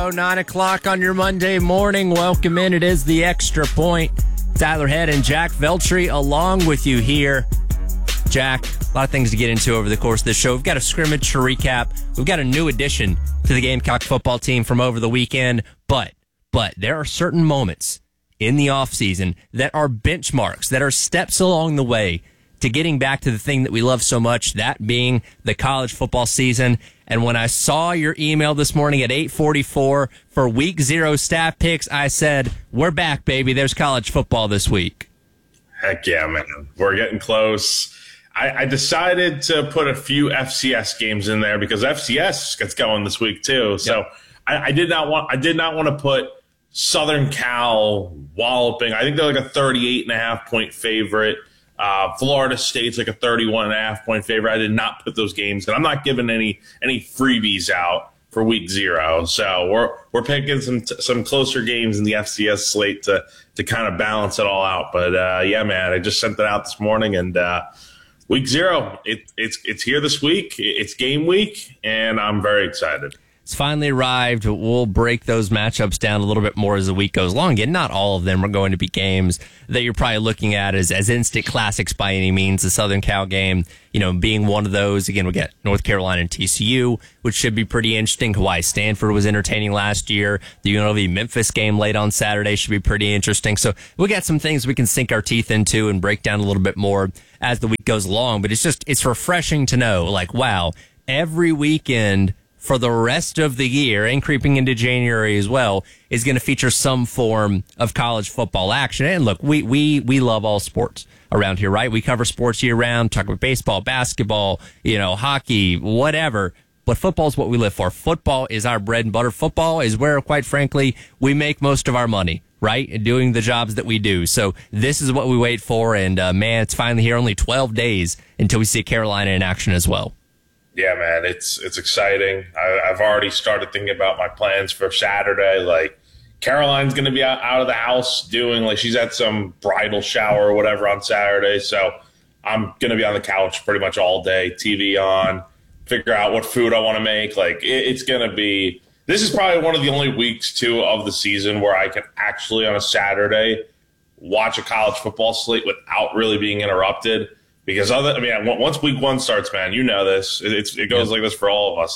9 o'clock on your Monday morning. Welcome in. It is the Extra Point. Tyler Head and Jack Veltri along with you here. Jack, a lot of things to get into over the course of this show. We've got a scrimmage to recap. We've got a new addition to the Gamecock football team from over the weekend. But there are certain moments in the offseason that are benchmarks, that are steps along the way to getting back to the thing that we love so much, that being the college football season. And when I saw your email this morning at 8:44 for Week 0 staff picks, I said, we're back, baby. There's college football this week. Heck yeah, man. We're getting close. I decided to put a few FCS games in there because FCS gets going this week too. So Yep. I did not want to put Southern Cal walloping. I think they're like a 38.5 point favorite. Florida State's like a 31.5 point favorite. I did not put those games, and I'm not giving any freebies out for Week 0. So we're picking some closer games in the FCS slate to kind of balance it all out. But yeah, man, I just sent that out this morning, and Week 0, it's here this week. It's game week, and I'm very excited. It's finally arrived. We'll break those matchups down a little bit more as the week goes along. Again, not all of them are going to be games that you're probably looking at as instant classics by any means. The Southern Cal game, being one of those. Again, we got North Carolina and TCU, which should be pretty interesting. Hawaii Stanford was entertaining last year. The UNLV-Memphis game late on Saturday should be pretty interesting. So we got some things we can sink our teeth into and break down a little bit more as the week goes along. But it's refreshing to know, like, wow, every weekend for the rest of the year and creeping into January as well is going to feature some form of college football action. And look, we love all sports around here, right? We cover sports year round, talk about baseball, basketball, hockey, whatever. But football is what we live for. Football is our bread and butter. Football is where, quite frankly, we make most of our money, right? Doing the jobs that we do. So this is what we wait for. And man, it's finally here. Only 12 days until we see Carolina in action as well. Yeah, man, it's exciting. I've already started thinking about my plans for Saturday. Like, Caroline's going to be out of the house doing, she's at some bridal shower or whatever on Saturday. So I'm going to be on the couch pretty much all day, TV on, figure out what food I want to make. It's going to be – this is probably one of the only weeks, too, of the season where I can actually, on a Saturday, watch a college football slate without really being interrupted. Because once Week 1 starts, man, you know this. It goes like this for all of us.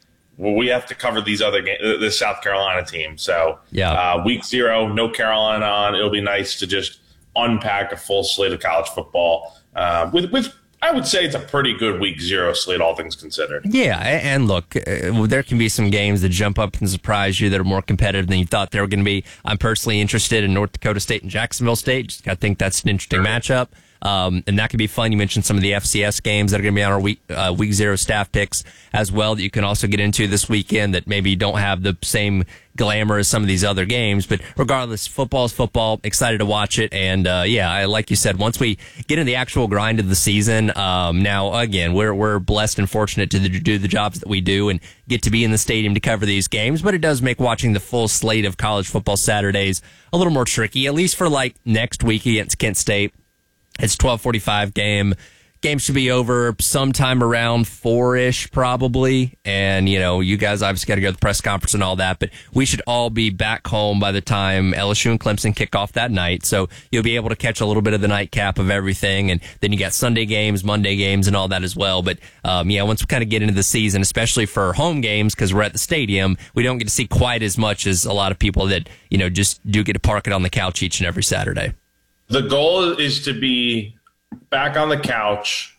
We have to cover these other games, this South Carolina team. So, Week 0, no Carolina on. It'll be nice to just unpack a full slate of college football. With I would say it's a pretty good Week 0 slate, all things considered. Yeah, and look, there can be some games that jump up and surprise you that are more competitive than you thought they were going to be. I'm personally interested in North Dakota State and Jacksonville State. I think that's an interesting matchup. And that could be fun. You mentioned some of the FCS games that are going to be on our week 0 staff picks as well that you can also get into this weekend that maybe don't have the same glamour as some of these other games. But regardless, football is football. Excited to watch it. And like you said, once we get into the actual grind of the season, now again, we're blessed and fortunate to do the jobs that we do and get to be in the stadium to cover these games. But it does make watching the full slate of college football Saturdays a little more tricky, at least for next week against Kent State. It's 12:45 game. Game should be over sometime around 4-ish probably. And, you guys obviously got to go to the press conference and all that, but we should all be back home by the time LSU and Clemson kick off that night. So you'll be able to catch a little bit of the nightcap of everything. And then you got Sunday games, Monday games, and all that as well. But, once we kind of get into the season, especially for home games, because we're at the stadium, we don't get to see quite as much as a lot of people that, just do get to park it on the couch each and every Saturday. The goal is to be back on the couch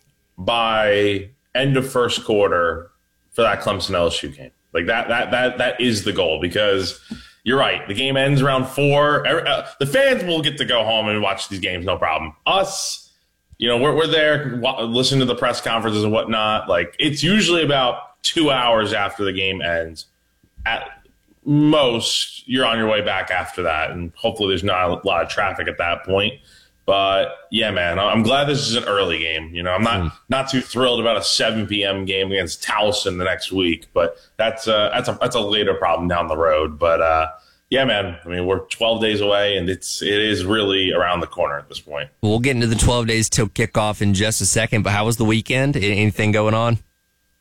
by end of first quarter for that Clemson LSU game. That is the goal, because you're right. The game ends around 4. The fans will get to go home and watch these games, no problem. Us, we're there listening to the press conferences and whatnot. It's usually about 2 hours after the game ends. At most, you're on your way back after that, and hopefully there's not a lot of traffic at that point. But yeah, man, I'm glad this is an early game. I'm not too thrilled about a 7 p.m. game against Towson the next week, but that's a later problem down the road. But yeah, man, we're 12 days away, and it is really around the corner at this point. We'll get into the 12 days till kickoff in just a second. But how was the weekend? Anything going on?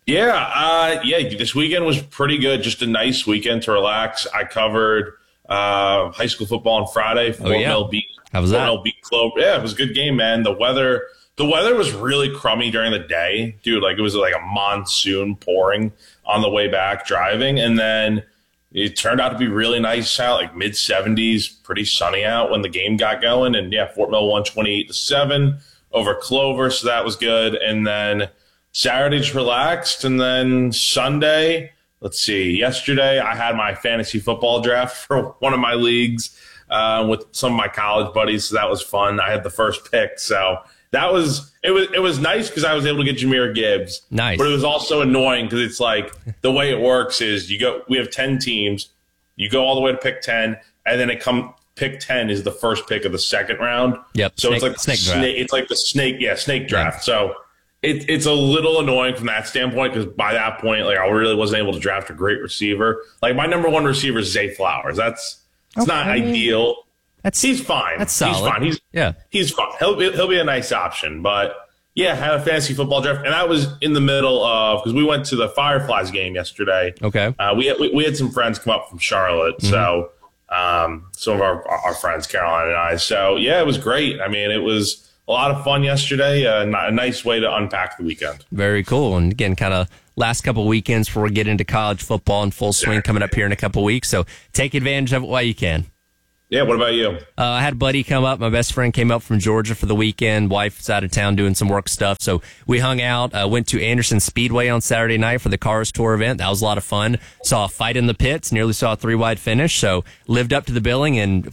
Yeah. This weekend was pretty good. Just a nice weekend to relax. I covered high school football on Friday. Oh, yeah. Mill beat, How was that? Fort Mill beat Clover. Yeah, it was a good game, man. The weather was really crummy during the day, dude. Like it was like a monsoon pouring on the way back driving, and then it turned out to be really nice out, like mid 70s, pretty sunny out when the game got going. And yeah, Fort Mill won 28-7 over Clover, so that was good. And then Saturday just relaxed, and then Sunday, let's see. Yesterday, I had my fantasy football draft for one of my leagues with some of my college buddies, so that was fun. I had the first pick, so that was it was nice because I was able to get Jahmyr Gibbs. Nice, but it was also annoying because it's like the way it works is we have 10 teams, you go all the way to pick 10, and then pick 10 is the first pick of the second round. Yep. So it's like the snake draft. Yep. So it's a little annoying from that standpoint because by that point, like I really wasn't able to draft a great receiver. Like my number one receiver is Zay Flowers. It's not ideal. He's fine. That's solid. He's fine. He's fine. He'll be a nice option. But yeah, had a fantasy football draft, and that was in the middle of because we went to the Fireflies game yesterday. Okay. We had some friends come up from Charlotte, so some of our friends, Caroline and I. So yeah, it was great. I mean, it was a lot of fun yesterday. A nice way to unpack the weekend. Very cool. And again, kind of last couple weekends before we get into college football in full swing coming up here in a couple weeks. So take advantage of it while you can. Yeah, what about you? I had a buddy come up. My best friend came up from Georgia for the weekend. Wife's out of town doing some work stuff. So we hung out, went to Anderson Speedway on Saturday night for the Cars Tour event. That was a lot of fun. Saw a fight in the pits, nearly saw a 3-wide finish. So lived up to the billing and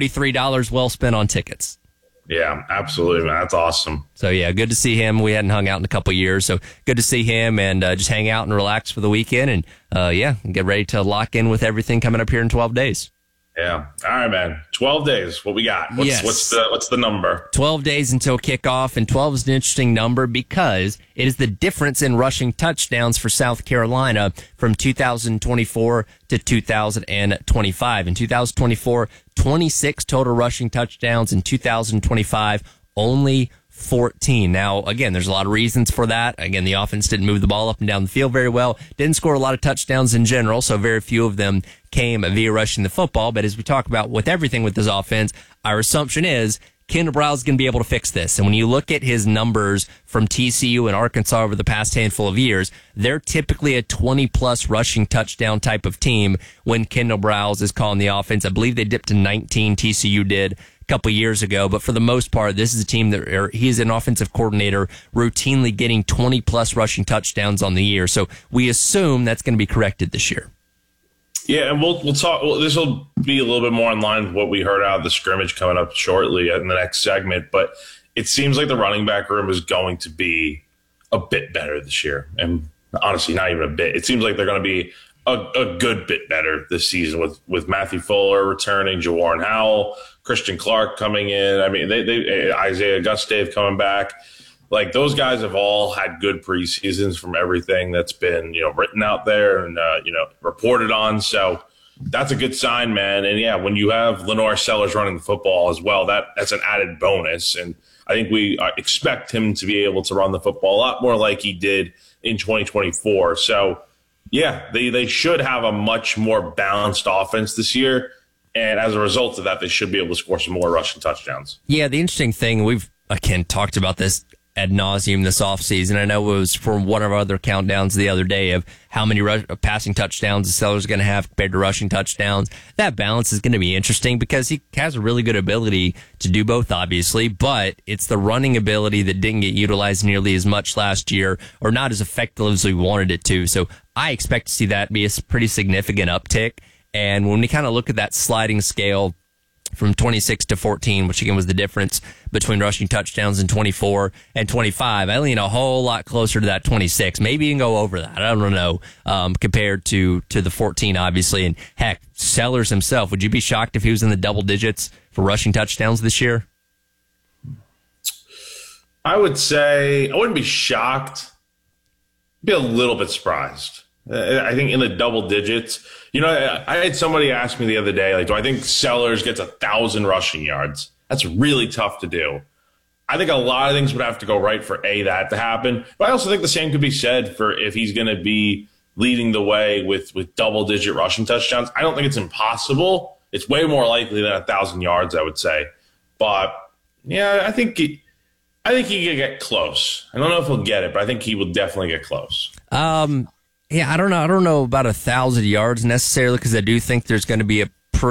$33 well spent on tickets. Yeah, absolutely, man. That's awesome. So, yeah, good to see him. We hadn't hung out in a couple years, so good to see him and just hang out and relax for the weekend and, get ready to lock in with everything coming up here in 12 days. Yeah. All right, man. 12 days. What we got? What's the number? 12 days until kickoff, and 12 is an interesting number because it is the difference in rushing touchdowns for South Carolina from 2024 to 2025. In 2024, 26 total rushing touchdowns. In 2025, only 14. Now, again, there's a lot of reasons for that. Again, the offense didn't move the ball up and down the field very well. Didn't score a lot of touchdowns in general, so very few of them came via rushing the football. But as we talk about with everything with this offense, our assumption is Kendall Briles is going to be able to fix this. And when you look at his numbers from TCU and Arkansas over the past handful of years, they're typically a 20-plus rushing touchdown type of team when Kendall Briles is calling the offense. I believe they dipped to 19, TCU did a couple years ago, but for the most part, this is a team that he's an offensive coordinator routinely getting 20-plus rushing touchdowns on the year. So we assume that's going to be corrected this year. Yeah, and we'll talk. This will be a little bit more in line with what we heard out of the scrimmage coming up shortly in the next segment. But it seems like the running back room is going to be a bit better this year, and honestly, not even a bit. It seems like they're going to be a good bit better this season with Matthew Fuller returning, Jawarn Howell, Christian Clark coming in. I mean, they Isaiah Gustave coming back. Like those guys have all had good preseasons from everything that's been, written out there and, reported on. So that's a good sign, man. And yeah, when you have Lenore Sellers running the football as well, that's an added bonus. And I think we expect him to be able to run the football a lot more like he did in 2024. So yeah, they should have a much more balanced offense this year. And as a result of that, they should be able to score some more rushing touchdowns. Yeah, the interesting thing, we've, again, talked about this ad nauseum this offseason. I know it was from one of our other countdowns the other day of how many passing touchdowns the Sellers are going to have compared to rushing touchdowns. That balance is going to be interesting because he has a really good ability to do both, obviously, but it's the running ability that didn't get utilized nearly as much last year or not as effective as we wanted it to. So I expect to see that be a pretty significant uptick. And when we kind of look at that sliding scale from 26 to 14, which again was the difference between rushing touchdowns in 24 and 25, I lean a whole lot closer to that 26. Maybe you can go over that. I don't know, compared to the 14, obviously. And heck, Sellers himself, would you be shocked if he was in the double digits for rushing touchdowns this year? I would say I wouldn't be shocked. Be a little bit surprised. I think in the double digits. I had somebody ask me the other day, like, do I think Sellers gets 1,000 rushing yards? That's really tough to do. I think a lot of things would have to go right for that to happen. But I also think the same could be said for if he's going to be leading the way with double-digit rushing touchdowns. I don't think it's impossible. It's way more likely than 1,000 yards, I would say. But yeah, I think he can get close. I don't know if he'll get it, but I think he will definitely get close. Yeah, I don't know. I don't know about 1,000 yards necessarily, because I do think there's going to be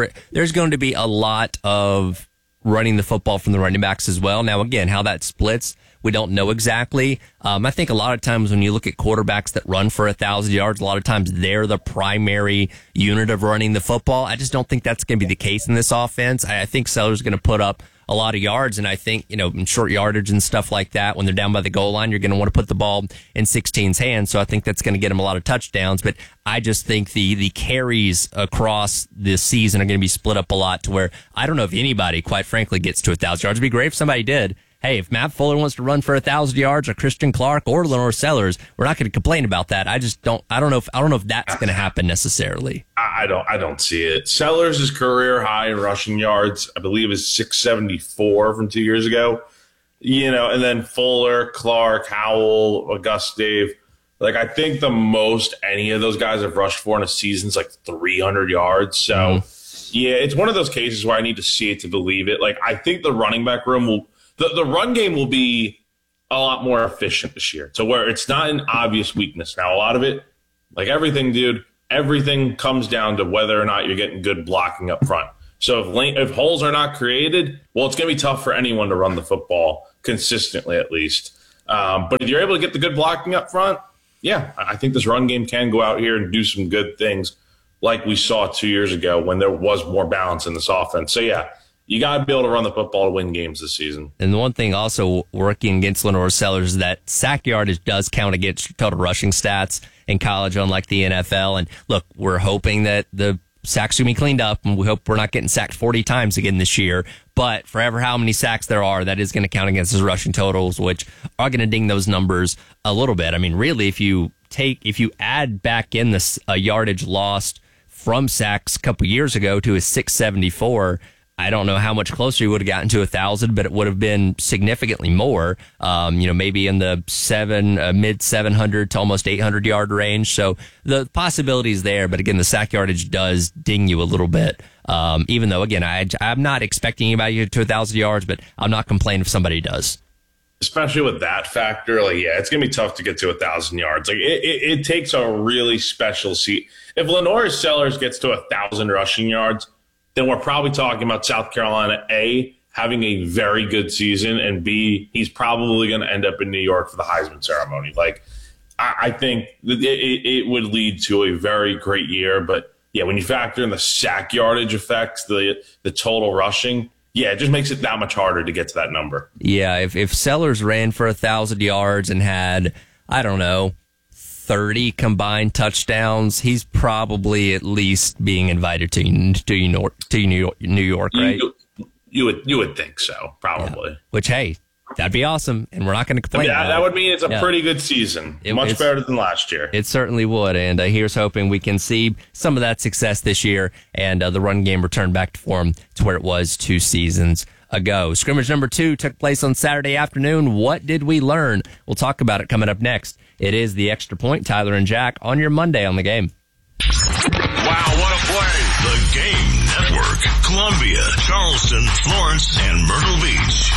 a lot of running the football from the running backs as well. Now, again, how that splits, we don't know exactly. I think a lot of times when you look at quarterbacks that run for 1,000 yards, a lot of times they're the primary unit of running the football. I just don't think that's going to be the case in this offense. I think Sellers going to put up a lot of yards, and I think, in short yardage and stuff like that, when they're down by the goal line, you're going to want to put the ball in 16's hands. So I think that's going to get him a lot of touchdowns. But I just think the carries across this season are going to be split up a lot to where I don't know if anybody, quite frankly, gets to 1,000 yards. It'd be great if somebody did. Hey, if Matt Fuller wants to run for 1,000 yards, or Christian Clark or Lenore Sellers, we're not going to complain about that. I don't know if that's going to happen necessarily. I don't see it. Sellers' career high in rushing yards, I believe, is 674 from 2 years ago. And then Fuller, Clark, Howell, Auguste. Like, I think the most any of those guys have rushed for in a season is like 300 yards. So, yeah, it's one of those cases where I need to see it to believe it. Like, I think the running back room will. The run game will be a lot more efficient this year, to where it's not an obvious weakness. Now, a lot of it, like everything, dude, everything comes down to whether or not you're getting good blocking up front. So if holes are not created, well, it's going to be tough for anyone to run the football consistently, at least. But if you're able to get the good blocking up front, yeah, I think this run game can go out here and do some good things like we saw 2 years ago when there was more balance in this offense. So, yeah. You got to be able to run the football to win games this season. And the one thing also working against Lenore Sellers is that sack yardage does count against total rushing stats in college, unlike the NFL. And look, we're hoping that the sacks will be cleaned up, and we hope we're not getting sacked 40 times again this year. But forever how many sacks there are, that is going to count against his rushing totals, which are going to ding those numbers a little bit. I mean, really, if you add back in this yardage lost from sacks a couple years ago to his 674, I don't know how much closer he would have gotten to 1,000, but it would have been significantly more. Maybe in the mid 700 to almost 800 yard range. So the possibility is there, but again, the sack yardage does ding you a little bit. Even though, again, I'm not expecting anybody to get to 1,000 yards, but I'm not complaining if somebody does. Especially with that factor, like, yeah, it's gonna be tough to get to 1,000 yards. Like, it takes a really special seat. If Lenore Sellers gets to 1,000 rushing yards, then we're probably talking about South Carolina, A, having a very good season, and B, he's probably going to end up in New York for the Heisman ceremony. Like, I think it would lead to a very great year. But, yeah, when you factor in the sack yardage effects, the total rushing, yeah, it just makes it that much harder to get to that number. Yeah, if Sellers ran for 1,000 yards and had, I don't know, 30 combined touchdowns, he's probably at least being invited to New York, right? You would think so, probably. Yeah. Which, hey, that'd be awesome, and we're not going to complain. That would mean it's a pretty good season, much better than last year. It certainly would, and here's hoping we can see some of that success this year, and the run game return back to form to where it was 2 seasons ago. Scrimmage number 2 took place on Saturday afternoon. What did we learn? We'll talk about it coming up next. It is the Extra Point, Tyler and Jack, on your Monday on the Game. Wow, what a play! The Game Network, Columbia, Charleston, Florence, and Myrtle Beach.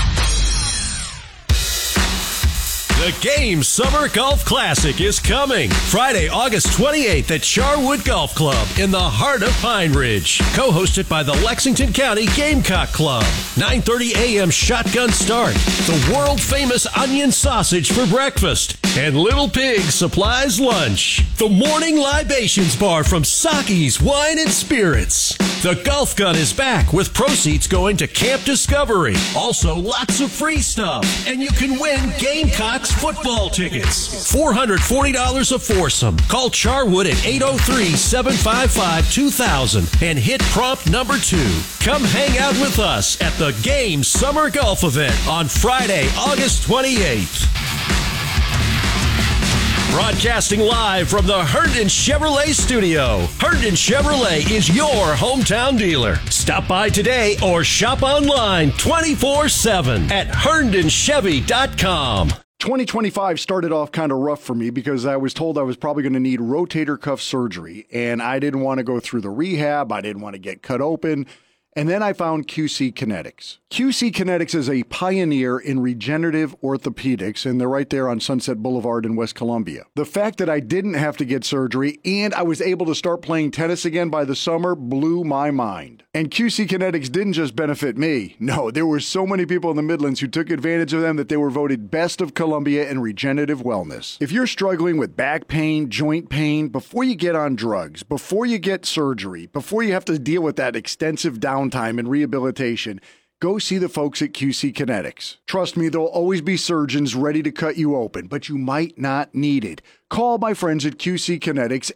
The Game Summer Golf Classic is coming Friday, August 28th at Charwood Golf Club in the heart of Pine Ridge. Co-hosted by the Lexington County Gamecock Club. 9:30 a.m. shotgun start. The world-famous onion sausage for breakfast. And Little Pig supplies lunch. The morning libations bar from Saki's Wine and Spirits. The golf gun is back with proceeds going to Camp Discovery. Also, lots of free stuff. And you can win Gamecocks football tickets. $440 a foursome. Call Charwood at 803-755-2000 and hit prompt number 2. Come hang out with us at the Game Summer Golf Event on Friday, August 28th. Broadcasting live from the Herndon Chevrolet studio. Herndon Chevrolet is your hometown dealer. Stop by today or shop online 24/7 at herndonchevy.com. 2025 started off kind of rough for me because I was told I was probably going to need rotator cuff surgery, and I didn't want to go through the rehab. I didn't want to get cut open. And then I found QC Kinetics. QC Kinetics is a pioneer in regenerative orthopedics, and they're right there on Sunset Boulevard in West Columbia. The fact that I didn't have to get surgery and I was able to start playing tennis again by the summer blew my mind. And QC Kinetics didn't just benefit me. No, there were so many people in the Midlands who took advantage of them that they were voted Best of Columbia in regenerative wellness. If you're struggling with back pain, joint pain, before you get on drugs, before you get surgery, before you have to deal with that extensive downtime and rehabilitation, go see the folks at QC Kinetics. Trust me, there'll always be surgeons ready to cut you open, but you might not need it. Call my friends at QC Kinetics,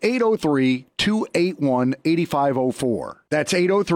803-281-8504. That's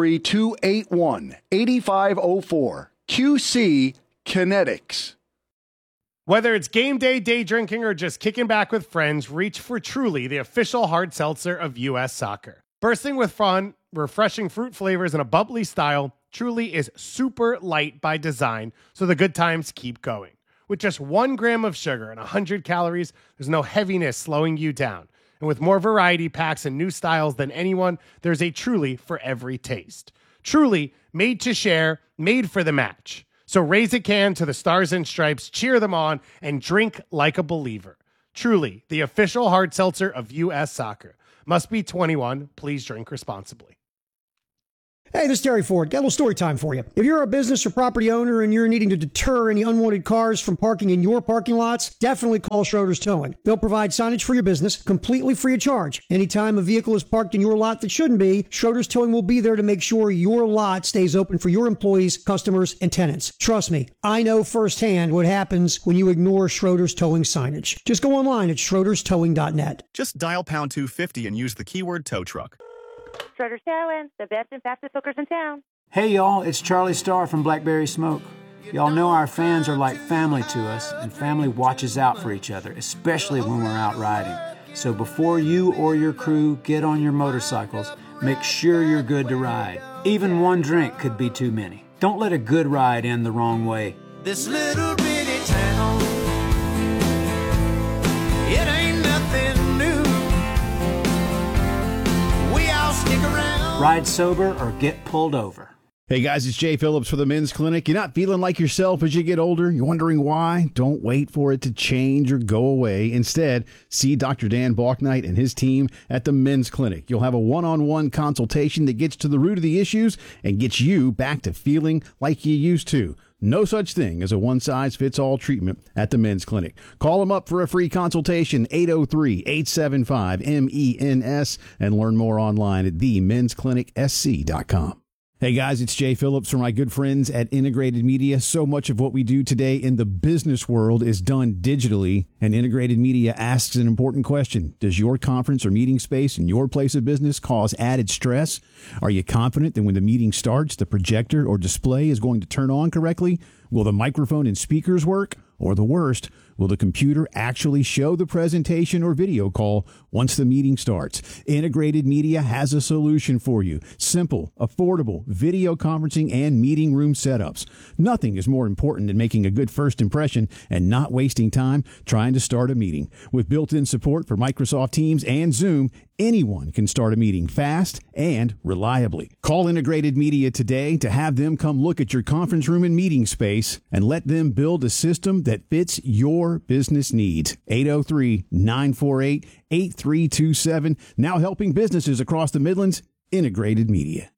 803-281-8504. QC Kinetics. Whether it's game day, day drinking, or just kicking back with friends, reach for Truly, the official hard seltzer of U.S. Soccer. Bursting with fun, refreshing fruit flavors, and a bubbly style, Truly is super light by design, so the good times keep going. With just 1 gram of sugar and 100 calories, there's no heaviness slowing you down. And with more variety packs and new styles than anyone, there's a Truly for every taste. Truly, made to share, made for the match. So raise a can to the Stars and Stripes, cheer them on, and drink like a believer. Truly, the official hard seltzer of U.S. Soccer. Must be 21. Please drink responsibly. Hey, this is Terry Ford. Got a little story time for you. If you're a business or property owner and you're needing to deter any unwanted cars from parking in your parking lots, definitely call Schroeder's Towing. They'll provide signage for your business completely free of charge. Anytime a vehicle is parked in your lot that shouldn't be, Schroeder's Towing will be there to make sure your lot stays open for your employees, customers, and tenants. Trust me, I know firsthand what happens when you ignore Schroeder's Towing signage. Just go online at schroederstowing.net. Just dial pound 250 and use the keyword tow truck. Schroeder's Towing, the best and fastest hookers in town. Hey y'all, it's Charlie Starr from Blackberry Smoke. Y'all know our fans are like family to us, and family watches out for each other, especially when we're out riding. So before you or your crew get on your motorcycles, make sure you're good to ride. Even one drink could be too many. Don't let a good ride end the wrong way. This little bitty town, it ain't nothing new. We all stick around. Ride sober or get pulled over. Hey guys, it's Jay Phillips for the Men's Clinic. You're not feeling like yourself as you get older? You're wondering why? Don't wait for it to change or go away. Instead, see Dr. Dan Balknight and his team at the Men's Clinic. You'll have a one-on-one consultation that gets to the root of the issues and gets you back to feeling like you used to. No such thing as a one-size-fits-all treatment at the Men's Clinic. Call them up for a free consultation, 803-875-MENS, and learn more online at themensclinicsc.com. Hey guys, it's Jay Phillips from my good friends at Integrated Media. So much of what we do today in the business world is done digitally, and Integrated Media asks an important question. Does your conference or meeting space in your place of business cause added stress? Are you confident that when the meeting starts, the projector or display is going to turn on correctly? Will the microphone and speakers work? Or the worst, will the computer actually show the presentation or video call once the meeting starts? Integrated Media has a solution for you. Simple, affordable video conferencing and meeting room setups. Nothing is more important than making a good first impression and not wasting time trying to start a meeting. With built-in support for Microsoft Teams and Zoom, anyone can start a meeting fast and reliably. Call Integrated Media today to have them come look at your conference room and meeting space and let them build a system that fits your business needs. 803-948-8327. Now helping businesses across the Midlands. Integrated Media.